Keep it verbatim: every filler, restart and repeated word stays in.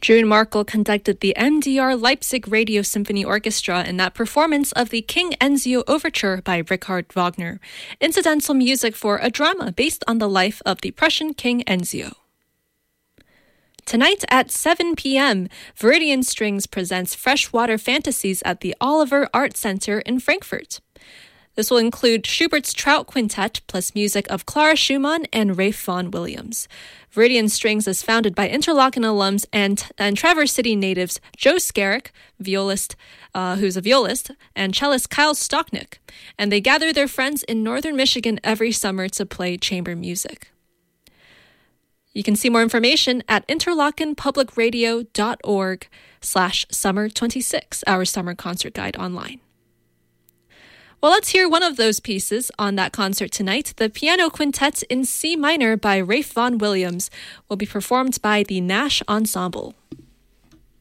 June Markle conducted the M D R Leipzig Radio Symphony Orchestra in that performance of the King Enzio Overture by Richard Wagner, incidental music for a drama based on the life of the Prussian King Enzio. Tonight at seven p.m., Viridian Strings presents Freshwater Fantasies at the Oliver Art Center in Frankfurt. This will include Schubert's Trout Quintet plus music of Clara Schumann and Ralph Vaughan Williams. Viridian Strings is founded by Interlochen alums and, and Traverse City natives Joe Skerrick, violist, uh, who's a violist, and cellist Kyle Stocknick, and they gather their friends in northern Michigan every summer to play chamber music. You can see more information at interlochenpublicradio.org slash summer 26, our summer concert guide online. Well, let's hear one of those pieces on that concert tonight. The Piano Quintet in C minor by Ralph Vaughan Williams will be performed by the Nash Ensemble.